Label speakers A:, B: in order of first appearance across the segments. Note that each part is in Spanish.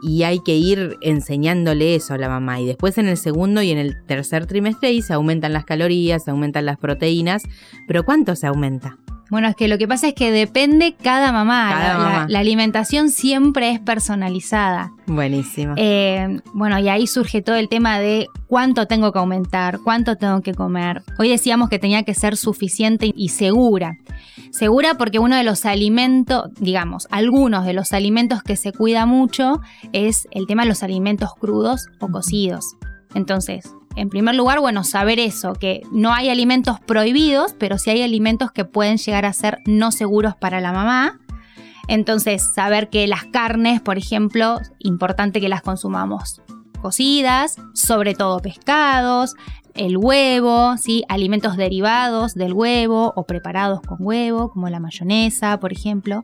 A: y hay que ir enseñándole eso a la mamá. Y después en el segundo y en el tercer trimestre ahí se aumentan las calorías, se aumentan las proteínas. ¿Pero cuánto se aumenta?
B: Bueno, es que lo que pasa es que depende cada mamá. La alimentación siempre es personalizada.
A: Buenísimo.
B: Bueno, y ahí surge todo el tema de cuánto tengo que aumentar, cuánto tengo que comer. Hoy decíamos que tenía que ser suficiente y segura. Segura porque uno de los alimentos, digamos, algunos de los alimentos que se cuida mucho es el tema de los alimentos crudos o cocidos. Entonces, en primer lugar, bueno, saber eso, que no hay alimentos prohibidos, pero sí hay alimentos que pueden llegar a ser no seguros para la mamá. Entonces, saber que las carnes, por ejemplo, importante que las consumamos cocidas, sobre todo pescados, el huevo, ¿sí? Alimentos derivados del huevo o preparados con huevo, como la mayonesa, por ejemplo,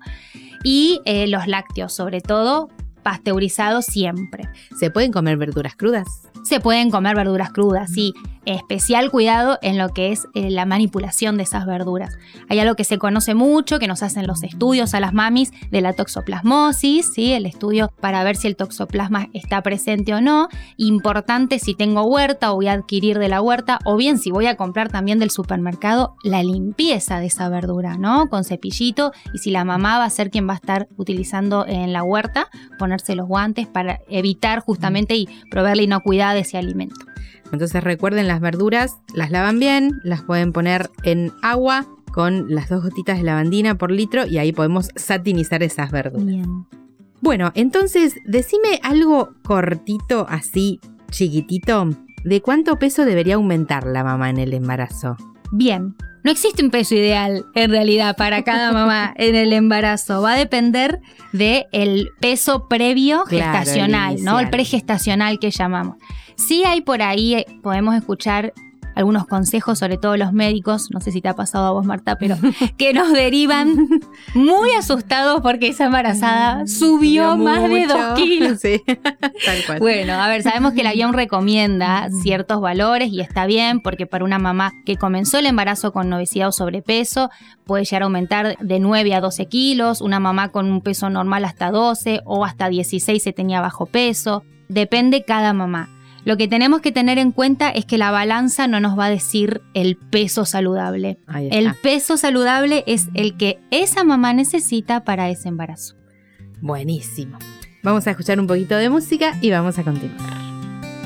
B: y los lácteos, sobre todo pasteurizados siempre.
A: ¿Se pueden comer verduras crudas?
B: Se pueden comer verduras crudas, sí. Especial cuidado en lo que es la manipulación de esas verduras. Hay algo que se conoce mucho, que nos hacen los estudios a las mamis de la toxoplasmosis, ¿sí? El estudio para ver si el toxoplasma está presente o no. Importante si tengo huerta o voy a adquirir de la huerta, o bien si voy a comprar también del supermercado, la limpieza de esa verdura, ¿no? Con cepillito, y si la mamá va a ser quien va a estar utilizando en la huerta, ponerse los guantes para evitar justamente y proveer la inocuidad de ese alimento.
A: Entonces recuerden, las verduras las lavan bien, las pueden poner en agua con las 2 gotitas de lavandina por litro y ahí podemos satinizar esas verduras.
B: Bien.
A: Bueno, entonces decime algo cortito, así chiquitito, de cuánto peso debería aumentar la mamá en el embarazo.
B: Bien, no existe un peso ideal en realidad para cada mamá en el embarazo. Va a depender del peso previo gestacional, ¿no? El pregestacional que llamamos. Sí hay por ahí, podemos escuchar algunos consejos, sobre todo los médicos, no sé si te ha pasado a vos, Marta, pero que nos derivan muy asustados porque esa embarazada subió más de 2 kilos.
A: Sí, tal cual.
B: Bueno, a ver, sabemos que la guión recomienda ciertos valores y está bien, porque para una mamá que comenzó el embarazo con obesidad o sobrepeso puede llegar a aumentar de 9 a 12 kilos, una mamá con un peso normal hasta 12 o hasta 16 se tenía bajo peso, depende cada mamá. Lo que tenemos que tener en cuenta es que la balanza no nos va a decir el peso saludable. El peso saludable es el que esa mamá necesita para ese embarazo.
A: Buenísimo. Vamos a escuchar un poquito de música y vamos a continuar.